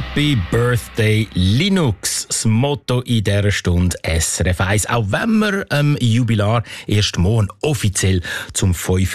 Happy Birthday Linux, das Motto in dieser Stunde SRF 1. Auch wenn wir Jubilar erst morgen offiziell zum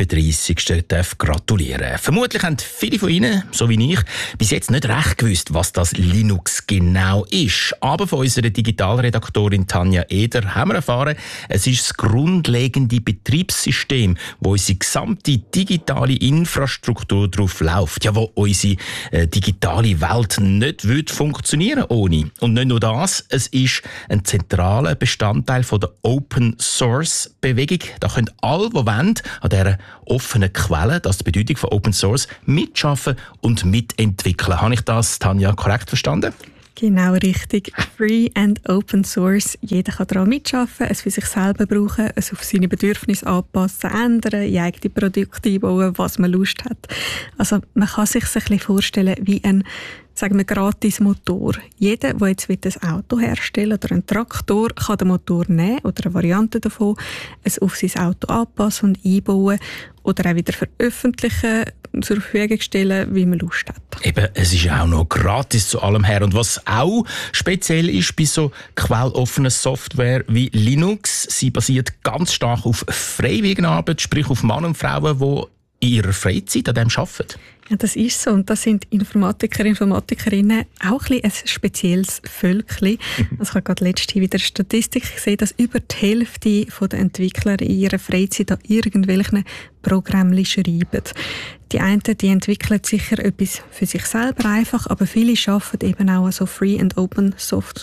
35. gratulieren darf. Vermutlich haben viele von Ihnen, so wie ich, bis jetzt nicht recht gewusst, was das Linux genau ist. Aber von unserer Digitalredaktorin Tanja Eder haben wir erfahren, es ist das grundlegende Betriebssystem, wo unsere gesamte digitale Infrastruktur drauf läuft. Ja, wo unsere digitale Welt nicht funktionieren ohne. Und nicht nur das, es ist ein zentraler Bestandteil von der Open-Source-Bewegung. Da können alle, die wollen, an dieser offenen Quelle, das ist die Bedeutung von Open Source, mitschaffen und mitentwickeln. Habe ich das, Tanja, korrekt verstanden? Genau richtig. Free and Open Source. Jeder kann daran mitarbeiten, es für sich selber brauchen, es auf seine Bedürfnisse anpassen, ändern, in eigene Produkte einbauen, was man Lust hat. Also man kann sich ein bisschen vorstellen wie ein, sagen wir, gratis Motor. Jeder, der jetzt ein Auto herstellen oder einen Traktor, kann den Motor nehmen oder eine Variante davon, es auf sein Auto anpassen und einbauen oder auch wieder veröffentlichen, zur Verfügung stellen, wie man Lust hat. Eben, es ist ja auch noch gratis zu allem her. Und was auch speziell ist bei so quelloffener Software wie Linux, sie basiert ganz stark auf Freiwilligenarbeit, sprich auf Männer und Frauen, die in ihrer Freizeit an dem arbeiten. Ja, das ist so. Und das sind Informatiker, Informatikerinnen auch ein spezielles Völkchen. Also ich habe gerade letztens wieder eine Statistik gesehen, dass über die Hälfte der Entwickler in ihrer Freizeit an irgendwelchen Programmen schreiben. Die einen, die entwickeln sicher etwas für sich selber einfach, aber viele arbeiten eben auch an so Free and Open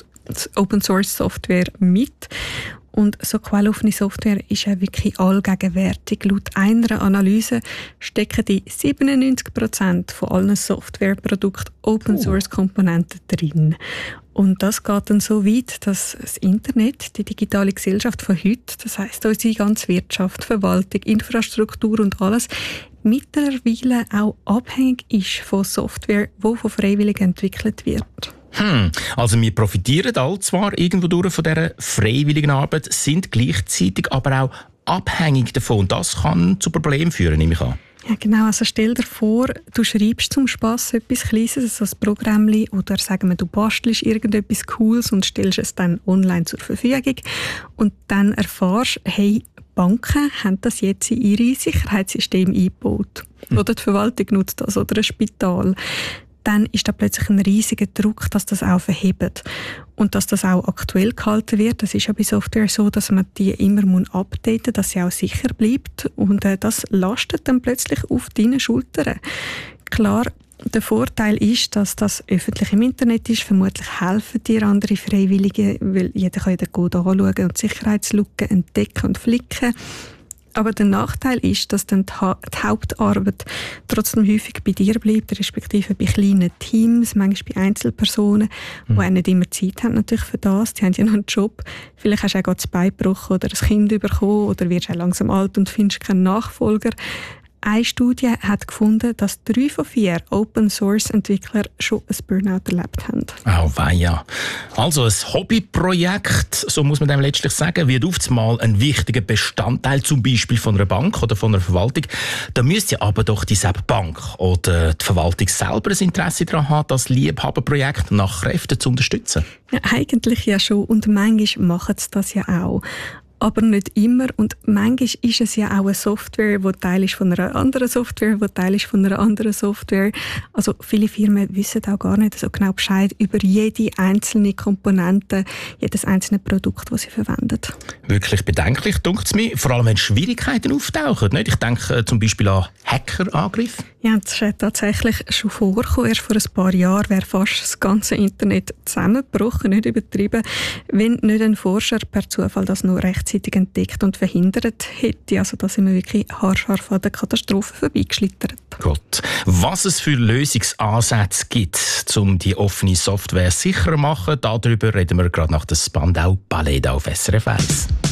Source Software mit. Und so quelloffene Software ist ja wirklich allgegenwärtig. Laut einer Analyse stecken die 97% von allen Softwareprodukten Open-Source-Komponenten drin. Und das geht dann so weit, dass das Internet, die digitale Gesellschaft von heute, das heisst unsere ganze Wirtschaft, Verwaltung, Infrastruktur und alles, mittlerweile auch abhängig ist von Software, die von Freiwilligen entwickelt wird. Also wir profitieren all zwar irgendwo durch von dieser freiwilligen Arbeit, sind gleichzeitig aber auch abhängig davon. Und das kann zu Problemen führen, nehme ich an. Ja, genau. Also stell dir vor, du schreibst zum Spass etwas Kleines, so ein Programmchen, oder sagen wir, du bastelst irgendetwas Cooles und stellst es dann online zur Verfügung. Und dann erfährst, hey, Banken haben das jetzt in ihre Sicherheitssysteme eingebaut. Oder die Verwaltung nutzt das, oder ein Spital. Dann ist da plötzlich ein riesiger Druck, dass das auch verhebt. Und dass das auch aktuell gehalten wird. Das ist ja bei Software so, dass man die immer updaten muss, dass sie auch sicher bleibt. Und das lastet dann plötzlich auf deinen Schultern. Klar, der Vorteil ist, dass das öffentlich im Internet ist. Vermutlich helfen dir andere Freiwillige, weil jeder kann den Code anschauen und Sicherheitslücken entdecken und flicken. Aber der Nachteil ist, dass dann die Hauptarbeit trotzdem häufig bei dir bleibt, respektive bei kleinen Teams, manchmal bei Einzelpersonen, die auch nicht immer Zeit haben natürlich für das. Die haben ja noch einen Job. Vielleicht hast du auch gerade das Bein gebrochen oder ein Kind bekommen oder wirst auch langsam alt und findest keinen Nachfolger. Eine Studie hat gefunden, dass 3 von 4 Open-Source-Entwickler schon ein Burnout erlebt haben. Oh weia. Also ein Hobbyprojekt, so muss man dem letztlich sagen, wird oftmals ein wichtiger Bestandteil, zum Beispiel von einer Bank oder von einer Verwaltung. Da müsste aber doch diese Bank oder die Verwaltung selber ein Interesse daran haben, das Liebhaberprojekt nach Kräften zu unterstützen. Ja, eigentlich ja schon. Und manchmal machen sie das ja auch. Aber nicht immer. Und manchmal ist es ja auch eine Software, die Teil ist von einer anderen Software, die Teil ist von einer anderen Software. Also viele Firmen wissen auch gar nicht so genau Bescheid über jede einzelne Komponente, jedes einzelne Produkt, das sie verwenden. Wirklich bedenklich, dunkt es mir. Vor allem, wenn Schwierigkeiten auftauchen. Nicht? Ich denke zum Beispiel an Hackerangriffe. Ja, das ist tatsächlich schon vorgekommen. Erst vor ein paar Jahren wäre fast das ganze Internet zusammengebrochen, nicht übertrieben, wenn nicht ein Forscher per Zufall das noch rechtzeitig entdeckt und verhindert hätte. Also da sind wir wirklich haarscharf an der Katastrophe vorbeigeschlittert. Gut. Was es für Lösungsansätze gibt, um die offene Software sicherer zu machen, darüber reden wir gerade nach dem Spandau Ballet auf SRF 1.